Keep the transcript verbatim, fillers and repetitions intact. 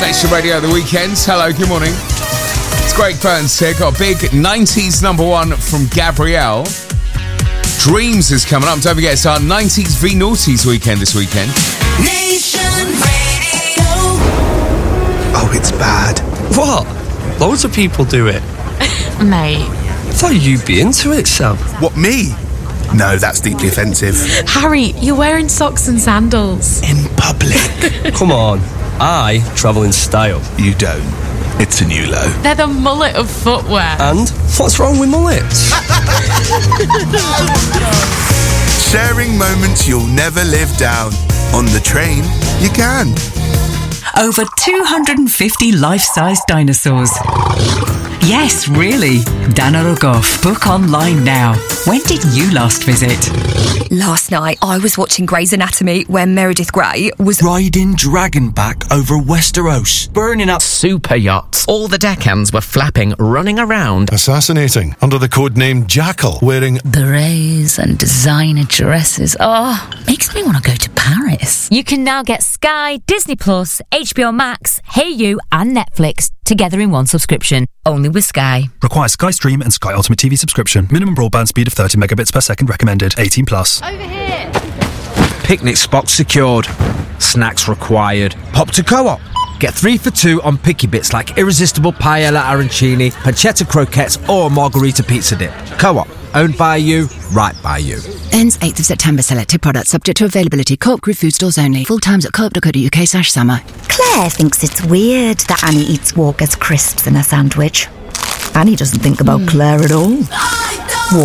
Nation Radio at the weekends. Hello, good morning. It's Greg Burns here. Got a big nineties number one from Gabrielle. Dreams is coming up. Don't forget, it's our nineties v Noughties weekend this weekend. Nation Radio. Oh, it's bad. What? Loads of people do it. Mate. I thought you'd be into it, Sam. What, me? No, that's deeply offensive. Harry, you're wearing socks and sandals. In public. Come on. I travel in style. You don't. It's a new low. They're the mullet of footwear. And what's wrong with mullets? Sharing moments you'll never live down. On the train, you can. Over two hundred fifty life-sized dinosaurs. Yes, really. Dana Rogoff. Book online now. When did you last visit? Last night, I was watching Grey's Anatomy when Meredith Grey was riding Dragonback over Westeros, burning up super yachts. All the deckhands were flapping, running around. Assassinating under the codename Jackal, wearing berets and designer dresses. Oh, makes me want to go to Paris. You can now get Sky, Disney Plus, H B O Max, Hey You and Netflix together in one subscription. Only with Sky. Requires Sky Stream and Sky Ultimate T V subscription. Minimum broadband speed of thirty megabits per second recommended. eighteen plus. Over here. Picnic spot secured. Snacks required. Pop to Co-op. Get three for two on picky bits like irresistible paella arancini, pancetta croquettes or margarita pizza dip. Co-op. Owned by you, right by you. Ends eighth of September. Selected products subject to availability. Co-op Group food stores only. Full times at co-op dot co dot uk slash summer. Claire thinks it's weird that Annie eats Walker's crisps in a sandwich. Annie doesn't think about mm. Claire at all.